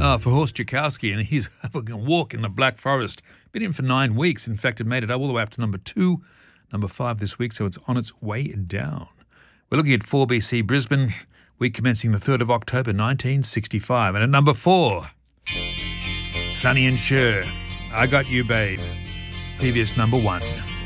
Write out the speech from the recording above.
For Horst Jakowski, and he's having a walk in the Black Forest. Been in for 9 weeks. In fact, it made it all the way up to number 2, number 5 this week, so it's on its way down. We're looking at 4BC Brisbane, week commencing the 3rd of October 1965. And at number 4, Sonny and Cher, I Got You, Babe, previous number 1.